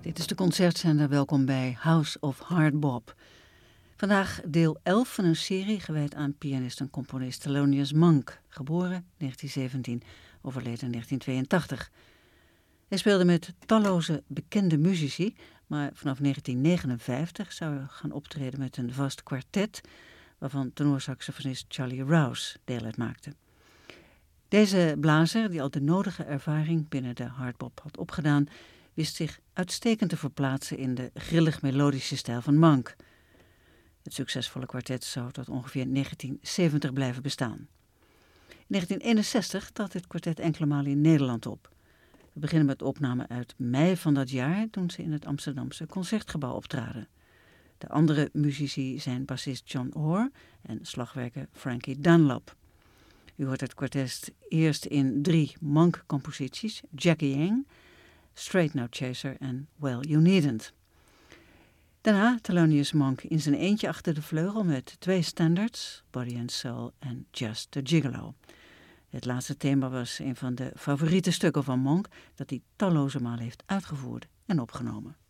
Dit is de concertzender. Welkom bij House of Hard Bop. Vandaag deel 11 van een serie gewijd aan pianist en componist Thelonious Monk, geboren 1917, overleden 1982. Hij speelde met talloze bekende muzici, maar vanaf 1959 zou hij gaan optreden met een vast kwartet, waarvan tenorsaxofonist Charlie Rouse deel uitmaakte. Deze blazer, die al de nodige ervaring binnen de hardbop had opgedaan, wist zich uitstekend te verplaatsen in de grillig-melodische stijl van Monk. Het succesvolle kwartet zou tot ongeveer 1970 blijven bestaan. In 1961 trad dit kwartet enkele malen in Nederland op. We beginnen met opnamen uit mei van dat jaar, toen ze in het Amsterdamse Concertgebouw optraden. De andere muzici zijn bassist John Hoare en slagwerker Frankie Dunlop. U hoort het kwartet eerst in 3 Monk-composities: Jackie Yang, Straight No Chaser en Well You Needn't. Daarna Thelonious Monk in zijn eentje achter de vleugel met 2 standards, Body and Soul en Just the Gigolo. Het laatste thema was een van de favoriete stukken van Monk dat hij talloze malen heeft uitgevoerd en opgenomen.